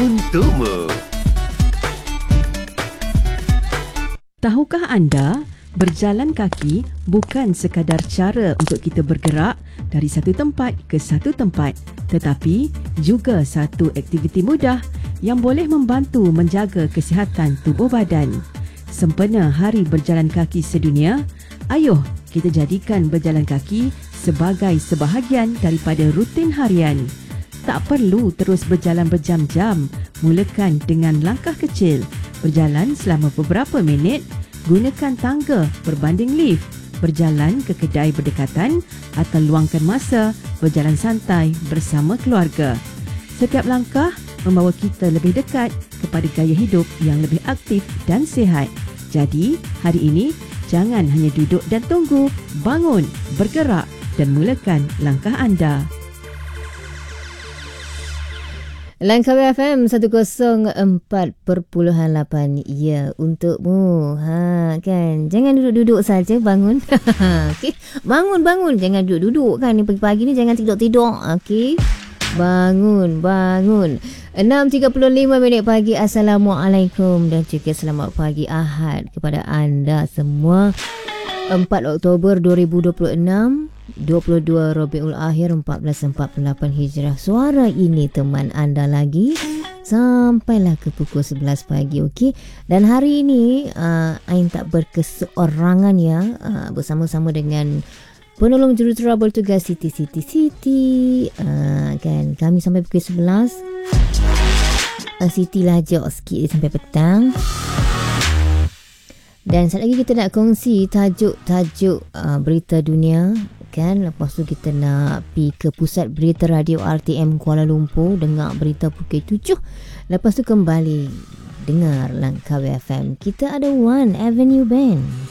untukmu. Tahukah anda, berjalan kaki bukan sekadar cara untuk kita bergerak dari satu tempat ke satu tempat, tetapi juga satu aktiviti mudah yang boleh membantu menjaga kesihatan tubuh badan. Sempena Hari Berjalan Kaki Sedunia, ayuh kita jadikan berjalan kaki sebagai sebahagian daripada rutin harian. Tak perlu terus berjalan berjam-jam, mulakan dengan langkah kecil. Berjalan selama beberapa minit, gunakan tangga berbanding lift, berjalan ke kedai berdekatan atau luangkan masa berjalan santai bersama keluarga. Setiap langkah membawa kita lebih dekat kepada gaya hidup yang lebih aktif dan sihat. Jadi, hari ini jangan hanya duduk dan tunggu, bangun, bergerak dan mulakan langkah anda. Langkawi FM 104.8, ya, untukmu. Kan, jangan duduk-duduk saja, bangun. Okey, bangun. Jangan duduk-duduk kan, ni pagi-pagi ni jangan tidur-tidur. Okey. Bangun. 6.35 minit pagi. Assalamualaikum dan juga selamat pagi Ahad kepada anda semua. 4 Oktober 2026, 22 Rabiul Akhir 1448 Hijrah. Suara ini teman anda lagi sampailah ke pukul 11 pagi, okey. Dan hari ini Ain tak berkeseorangan ya, bersama-sama dengan penolong jurutera bertugas Siti. Kan kami sampai pukul 11. Siti lajak sikit sampai petang. Dan sekejap lagi kita nak kongsi tajuk berita dunia kan. Lepas tu kita nak pergi ke pusat berita radio RTM Kuala Lumpur, dengar berita pukul 7. Lepas tu kembali dengar Langkawi FM. Kita ada One Avenue Band.